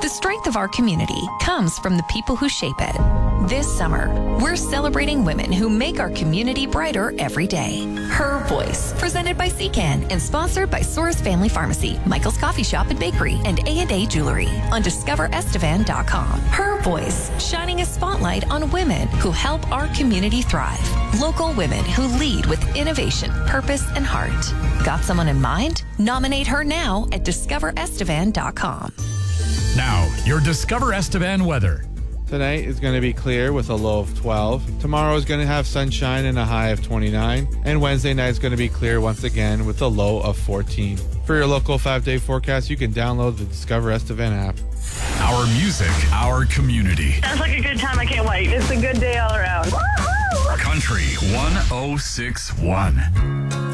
The strength of our community comes from the people who shape it. This summer, we're celebrating women who make our community brighter every day. Her Voice, presented by CCAN and sponsored by Soares Family Pharmacy, Michael's Coffee Shop and Bakery, and A&A Jewelry on DiscoverEstevan.com. Her Voice, shining a spotlight on women who help our community thrive. Local women who lead with innovation, purpose, and heart. Got someone in mind? Nominate her now at DiscoverEstevan.com. Now, your Discover Estevan weather. Tonight is going to be clear with a low of 12. Tomorrow is going to have sunshine and a high of 29. And Wednesday night is going to be clear once again with a low of 14. For your local 5-day forecast, you can download the Discover Estevan app. Our music, our community. Sounds like a good time. I can't wait. It's a good day all around. Country 1061.